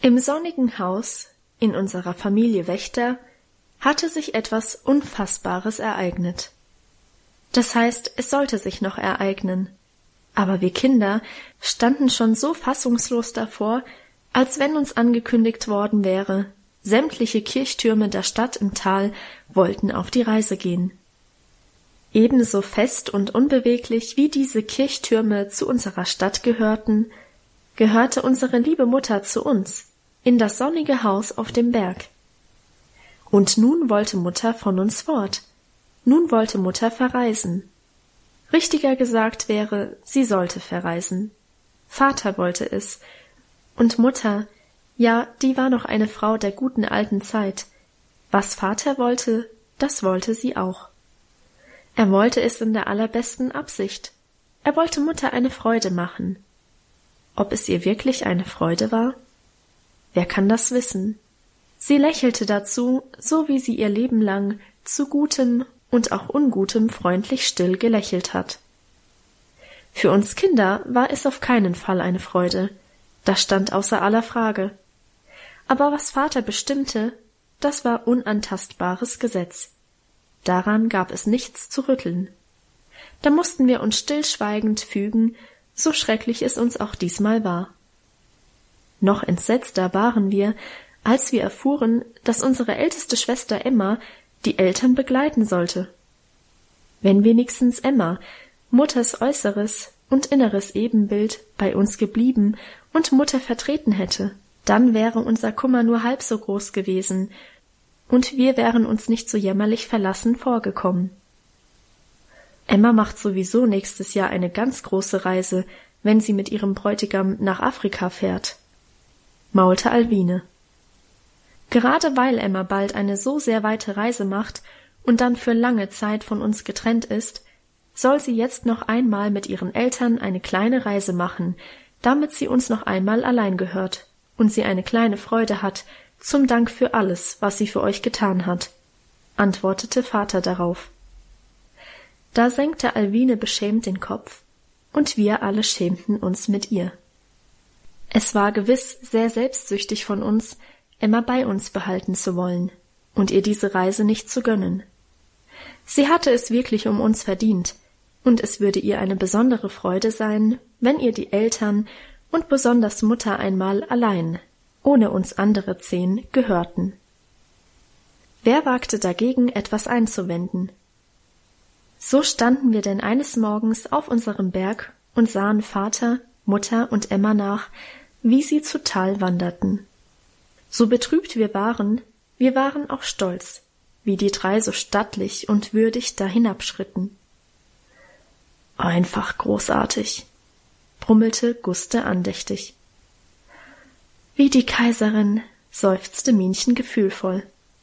Im sonnigen Haus, in unserer Familie Wächter, hatte sich etwas Unfassbares ereignet. Das heißt, es sollte sich noch ereignen. Aber wir Kinder standen schon so fassungslos davor, als wenn uns angekündigt worden wäre, sämtliche Kirchtürme der Stadt im Tal wollten auf die Reise gehen. Ebenso fest und unbeweglich wie diese Kirchtürme zu unserer Stadt gehörten, gehörte unsere liebe Mutter zu uns, in das sonnige Haus auf dem Berg. Und nun wollte Mutter von uns fort, nun wollte Mutter verreisen. Richtiger gesagt wäre, sie sollte verreisen. Vater wollte es, und Mutter, ja, die war noch eine Frau der guten alten Zeit. Was Vater wollte, das wollte sie auch. Er wollte es in der allerbesten Absicht. Er wollte Mutter eine Freude machen. Ob es ihr wirklich eine Freude war? Wer kann das wissen? Sie lächelte dazu, so wie sie ihr Leben lang zu Gutem und auch Ungutem freundlich still gelächelt hat. Für uns Kinder war es auf keinen Fall eine Freude, das stand außer aller Frage. Aber was Vater bestimmte, das war unantastbares Gesetz. Daran gab es nichts zu rütteln. Da mussten wir uns stillschweigend fügen, so schrecklich es uns auch diesmal war. Noch entsetzter waren wir, als wir erfuhren, dass unsere älteste Schwester Emma die Eltern begleiten sollte. Wenn wenigstens Emma, Mutters äußeres und inneres Ebenbild, bei uns geblieben und Mutter vertreten hätte, dann wäre unser Kummer nur halb so groß gewesen, und wir wären uns nicht so jämmerlich verlassen vorgekommen. Emma macht sowieso nächstes Jahr eine ganz große Reise, wenn sie mit ihrem Bräutigam nach Afrika fährt, maulte Alwine. Gerade weil Emma bald eine so sehr weite Reise macht und dann für lange Zeit von uns getrennt ist, soll sie jetzt noch einmal mit ihren Eltern eine kleine Reise machen, damit sie uns noch einmal allein gehört und sie eine kleine Freude hat, zum Dank für alles, was sie für euch getan hat, antwortete Vater darauf. Da senkte Alwine beschämt den Kopf, und wir alle schämten uns mit ihr. Es war gewiss sehr selbstsüchtig von uns, Emma bei uns behalten zu wollen und ihr diese Reise nicht zu gönnen. Sie hatte es wirklich um uns verdient, und es würde ihr eine besondere Freude sein, wenn ihr die Eltern und besonders Mutter einmal allein, ohne uns andere 10, gehörten. Wer wagte dagegen, etwas einzuwenden? So standen wir denn eines Morgens auf unserem Berg und sahen Vater, Mutter und Emma nach, wie sie zu Tal wanderten. So betrübt wir waren auch stolz, wie die 3 so stattlich und würdig da hinabschritten. Einfach großartig, brummelte Guste andächtig. Wie die Kaiserin, seufzte Minchen gefühlvoll.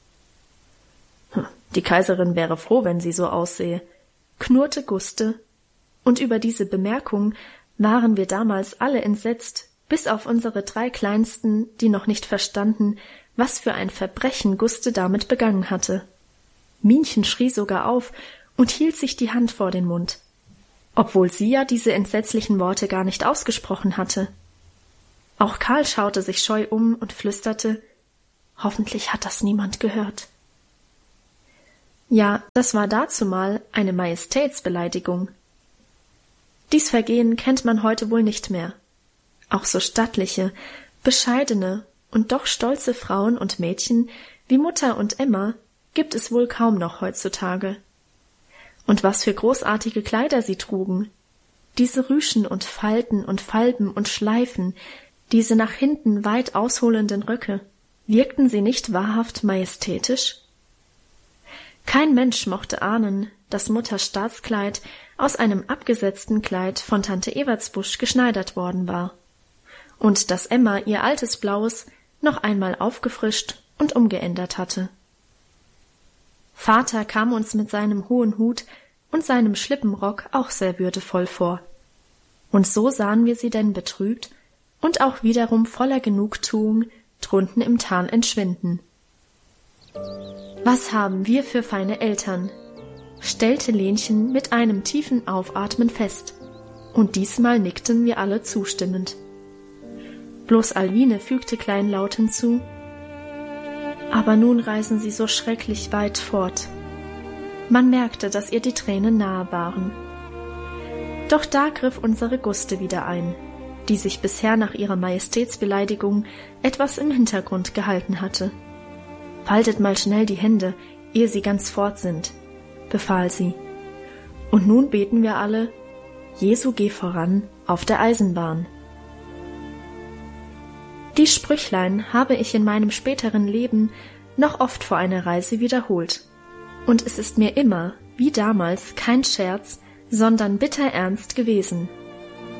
Die Kaiserin wäre froh, wenn sie so aussehe, knurrte Guste, und über diese Bemerkung waren wir damals alle entsetzt, bis auf unsere 3 Kleinsten, die noch nicht verstanden, was für ein Verbrechen Guste damit begangen hatte. Minchen schrie sogar auf und hielt sich die Hand vor den Mund, obwohl sie ja diese entsetzlichen Worte gar nicht ausgesprochen hatte. Auch Karl schaute sich scheu um und flüsterte, hoffentlich hat das niemand gehört. Ja, das war dazumal eine Majestätsbeleidigung. Dies Vergehen kennt man heute wohl nicht mehr. Auch so stattliche, bescheidene und doch stolze Frauen und Mädchen wie Mutter und Emma gibt es wohl kaum noch heutzutage. Und was für großartige Kleider sie trugen. Diese Rüschen und Falten und Falben und Schleifen, diese nach hinten weit ausholenden Röcke, wirkten sie nicht wahrhaft majestätisch? Kein Mensch mochte ahnen, dass Mutters Staatskleid aus einem abgesetzten Kleid von Tante Evertsbusch geschneidert worden war und dass Emma ihr altes Blaues noch einmal aufgefrischt und umgeändert hatte. Vater kam uns mit seinem hohen Hut und seinem Schlippenrock auch sehr würdevoll vor. Und so sahen wir sie denn betrübt und auch wiederum voller Genugtuung drunten im Tal entschwinden. Was haben wir für feine Eltern, stellte Lenchen mit einem tiefen Aufatmen fest, und diesmal nickten wir alle zustimmend. Bloß Alwine fügte kleinlaut hinzu: »Aber nun reisen sie so schrecklich weit fort.« Man merkte, dass ihr die Tränen nahe waren. Doch da griff unsere Guste wieder ein, die sich bisher nach ihrer Majestätsbeleidigung etwas im Hintergrund gehalten hatte. »Faltet mal schnell die Hände, ehe sie ganz fort sind«, befahl sie. Und nun beten wir alle: »Jesu, geh voran auf der Eisenbahn.« Die Sprüchlein habe ich in meinem späteren Leben noch oft vor einer Reise wiederholt. Und es ist mir immer, wie damals, kein Scherz, sondern bitter ernst gewesen.